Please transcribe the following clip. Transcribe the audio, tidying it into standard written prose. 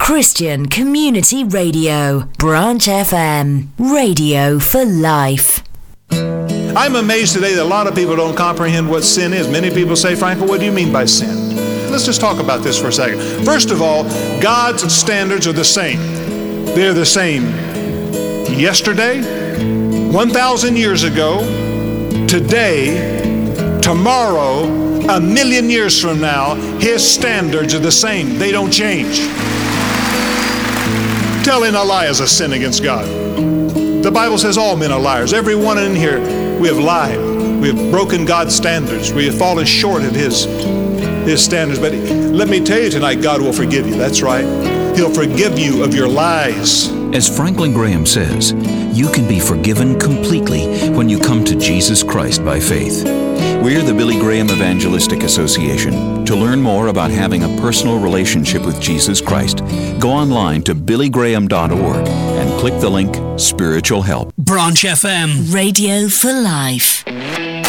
Christian Community Radio, Branch FM, radio for life. I'm amazed today that a lot of people don't comprehend what sin is. Many people say, Frankel, what do you mean by sin? Let's just talk about this for a second. First of all, God's standards are the same. They're the same yesterday, 1,000 years ago, today, tomorrow, 1,000,000 years from now. His standards are the same. They don't change. Telling a lie is a sin against God. The Bible says all men are liars. Every one in here, we have lied. We have broken God's standards. We have fallen short of His standards. But let me tell you tonight, God will forgive you. That's right. He'll forgive you of your lies. As Franklin Graham says, you can be forgiven completely when you come to Jesus Christ by faith. We're the Billy Graham Evangelistic Association. To learn more about having a personal relationship with Jesus Christ, go online to billygraham.org and click the link Spiritual Help. Branch FM, radio for life.